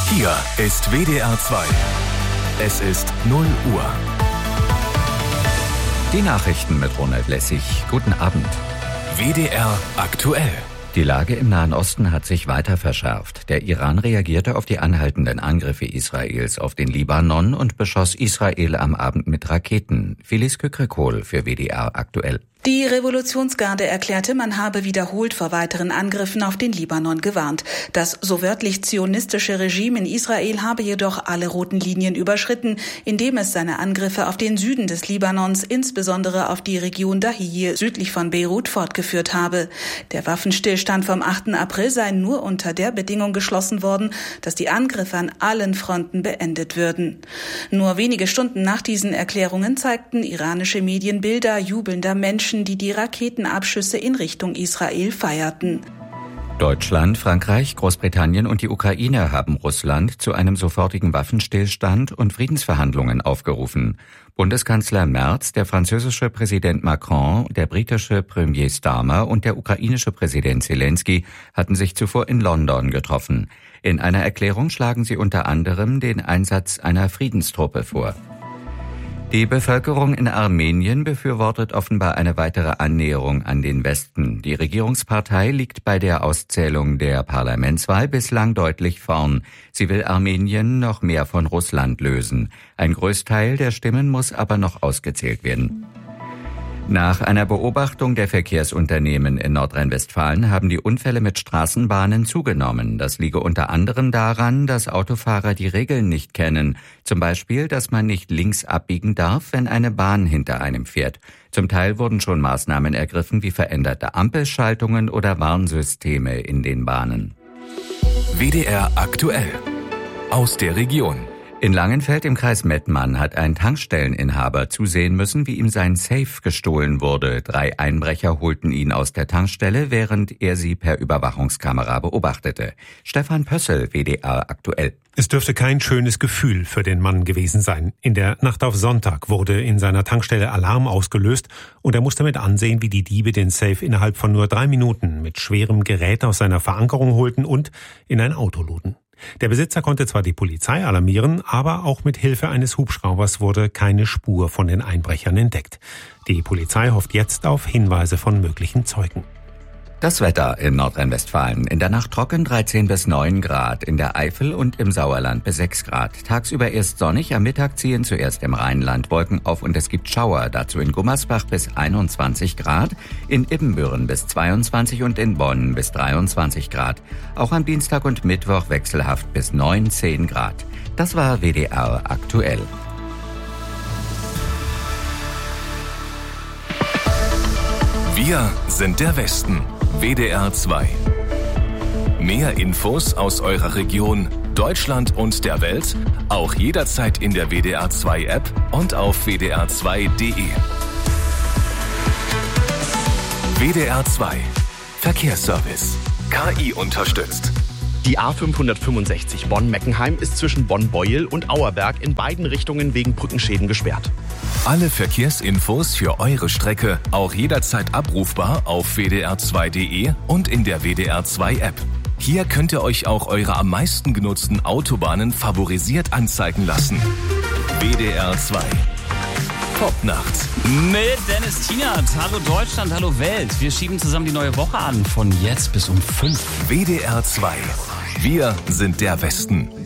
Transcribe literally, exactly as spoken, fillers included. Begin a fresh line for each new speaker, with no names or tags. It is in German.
Hier ist W D R zwei. Es ist null Uhr.
Die Nachrichten mit Ronald Lessig. Guten Abend.
W D R aktuell.
Die Lage im Nahen Osten hat sich weiter verschärft. Der Iran reagierte auf die anhaltenden Angriffe Israels auf den Libanon und beschoss Israel am Abend mit Raketen. Phyllis Kükrikohl für W D R aktuell.
Die Revolutionsgarde erklärte, man habe wiederholt vor weiteren Angriffen auf den Libanon gewarnt. Das so wörtlich zionistische Regime in Israel habe jedoch alle roten Linien überschritten, indem es seine Angriffe auf den Süden des Libanons, insbesondere auf die Region Dahiyeh südlich von Beirut, fortgeführt habe. Der Waffenstillstand vom achten April sei nur unter der Bedingung geschlossen worden, dass die Angriffe an allen Fronten beendet würden. Nur wenige Stunden nach diesen Erklärungen zeigten iranische Medien Bilder jubelnder Menschen, die die Raketenabschüsse in Richtung Israel feierten.
Deutschland, Frankreich, Großbritannien und die Ukraine haben Russland zu einem sofortigen Waffenstillstand und Friedensverhandlungen aufgerufen. Bundeskanzler Merz, der französische Präsident Macron, der britische Premier Starmer und der ukrainische Präsident Zelensky hatten sich zuvor in London getroffen. In einer Erklärung schlagen sie unter anderem den Einsatz einer Friedenstruppe vor. Die Bevölkerung in Armenien befürwortet offenbar eine weitere Annäherung an den Westen. Die Regierungspartei liegt bei der Auszählung der Parlamentswahl bislang deutlich vorn. Sie will Armenien noch mehr von Russland lösen. Ein Großteil der Stimmen muss aber noch ausgezählt werden. Nach einer Beobachtung der Verkehrsunternehmen in Nordrhein-Westfalen haben die Unfälle mit Straßenbahnen zugenommen. Das liege unter anderem daran, dass Autofahrer die Regeln nicht kennen. Zum Beispiel, dass man nicht links abbiegen darf, wenn eine Bahn hinter einem fährt. Zum Teil wurden schon Maßnahmen ergriffen wie veränderte Ampelschaltungen oder Warnsysteme in den Bahnen.
W D R aktuell. Aus der Region.
In Langenfeld im Kreis Mettmann hat ein Tankstelleninhaber zusehen müssen, wie ihm sein Safe gestohlen wurde. Drei Einbrecher holten ihn aus der Tankstelle, während er sie per Überwachungskamera beobachtete. Stefan Pössl, W D R aktuell.
Es dürfte kein schönes Gefühl für den Mann gewesen sein. In der Nacht auf Sonntag wurde in seiner Tankstelle Alarm ausgelöst und er musste mit ansehen, wie die Diebe den Safe innerhalb von nur drei Minuten mit schwerem Gerät aus seiner Verankerung holten und in ein Auto luden. Der Besitzer konnte zwar die Polizei alarmieren, aber auch mit Hilfe eines Hubschraubers wurde keine Spur von den Einbrechern entdeckt. Die Polizei hofft jetzt auf Hinweise von möglichen Zeugen.
Das Wetter in Nordrhein-Westfalen. In der Nacht trocken dreizehn bis neun Grad, in der Eifel und im Sauerland bis sechs Grad. Tagsüber erst sonnig, am Mittag ziehen zuerst im Rheinland Wolken auf und es gibt Schauer. Dazu in Gummersbach bis einundzwanzig Grad, in Ibbenbüren bis zweiundzwanzig und in Bonn bis dreiundzwanzig Grad. Auch am Dienstag und Mittwoch wechselhaft bis neunzehn Grad. Das war W D R aktuell.
Wir sind der Westen. W D R zwei. Mehr Infos aus eurer Region, Deutschland und der Welt, auch jederzeit in der W D R zwei App und auf w d r zwei punkt d e. W D R zwei. Verkehrsservice. K I unterstützt.
Die A fünfhundertfünfundsechzig Bonn-Meckenheim ist zwischen Bonn-Beuel und Auerberg in beiden Richtungen wegen Brückenschäden gesperrt.
Alle Verkehrsinfos für eure Strecke auch jederzeit abrufbar auf w d r zwei punkt d e und in der W D R zwei App. Hier könnt ihr euch auch eure am meisten genutzten Autobahnen favorisiert anzeigen lassen. W D R zwei. Popnacht.
Mit Dennis Tienert. Hallo Deutschland, hallo Welt. Wir schieben zusammen die neue Woche an, von jetzt bis um fünf.
W D R zwei. Wir sind der Westen.